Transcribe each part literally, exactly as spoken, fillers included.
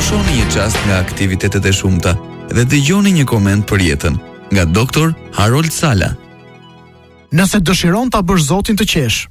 Lëshoni një çast nga aktivitetet e shumta dhe dëgjoni një koment për jetën nga doktor Harold Sala. Nëse dëshiron ta bësh Zotin të qesh.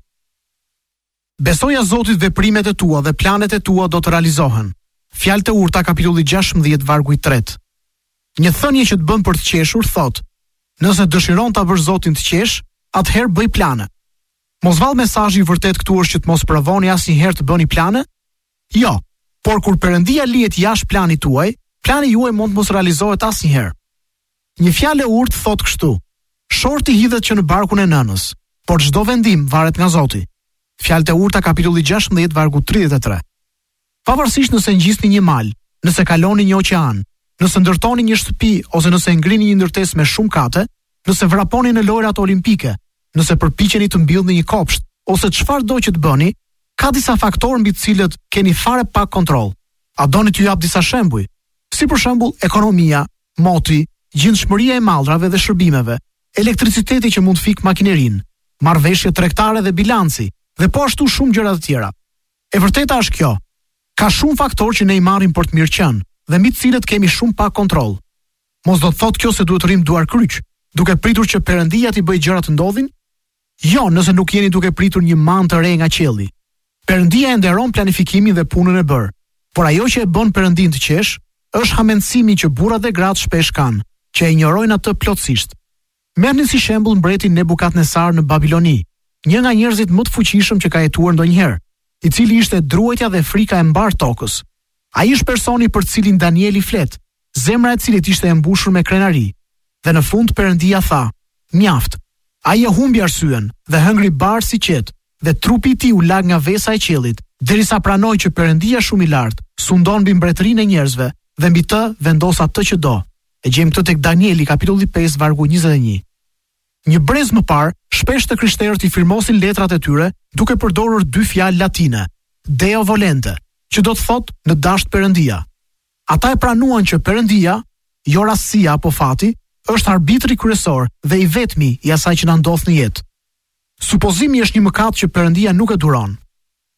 Besoja Zotit veprimet e tua dhe planet e tua do të realizohen. Fjalët e urta kapitulli gjashtëmbëdhjetë vargu i tretë. Një thënie që të bën për të qeshur thot: nëse dëshiron ta bësh Zotin të qesh, atëherë bëj plane. Mos vall mesazhi i vërtet këtu është që të mos provoni asnjëherë të bëni plane? Jo, por kur Perëndia lihet jashtë planit tuaj, plani juaj mund të mos realizohet asnjëherë. Një fjalë e urtë thot kështu: shorti hidhet që në barkun e nënës, por çdo vendim varet nga Zoti. Fjalët e urta kapitulli gjashtëmbëdhjetë vargu tridhjetë e tre. Pavarësisht nëse ngjisni një mal, nëse kaloni një oqean, nëse ndërtoni një shtëpi ose nëse ngrini një ndërtesë me shumë kate, nëse vraponi në lojrat olimpike, nëse përpiqeni të mbyllni një kopsht ose çfarëdo që të bëni, ka disa faktorë mbi të cilët keni fare pak kontroll. A doni t'ju jap disa shembuj? Si për shembull ekonomia, moti, gjendshmëria e mallrave dhe shërbimeve, elektriciteti që mund fik makinerinë, marrëveshjet tregtare dhe bilanci, dhe po ashtu shumë gjëra të tjera. E vërteta është kjo: ka shumë faktorë që ne i marrim për të mirë qenë dhe mbi të cilët kemi shumë pak kontroll. Mos do të thotë kjo se duhet të rrim duar kryq, duke pritur që Perëndia t'i bëjë gjërat të ndodhin? Jo, nëse nuk jeni duke pritur një manë të re nga qielli. Perëndia e nderon planifikimin dhe punën e bërë, por ajo që e bën Perëndin të qesh është hamendësimi që burrat dhe gratë shpesh kanë, që e injorojnë atë plotësisht. Merrni si shembull mbretin Nebukadnesar në Babiloni, një nga njerëzit më të fuqishëm që ka jetuar ndonjëherë, i cili ishte druajtja dhe frika e mbar tokës. Ai është personi për të cilin Danieli flet, zemra e cilit ishte e mbushur me krenari. Dhe në fund Perëndia tha: mjaft. Ai e humbi arsyen dhe hëngri bar si qet, dhe trupi i tij u lag nga vesa e qiellit, derisa pranoi që Perëndia shumë i lartë sundon mbi mbretërinë e njerëzve dhe mbi të vendos atë që do. E gjejmë këtë tek Danieli kapitulli pesë vargu njëzet e një. Një brez më parë, shpesh të krishterët i firmosin letrat e tyre duke përdorur dy fjalë latine, Deo volente, që do të thotë në dasht Perëndia. Ata e pranuan që Perëndia, jo rastësia apo fati, është arbitri kryesor dhe i vetmi i asaj që na ndodh në jetë. Supozimi është një mëkat që Perëndia nuk e duron.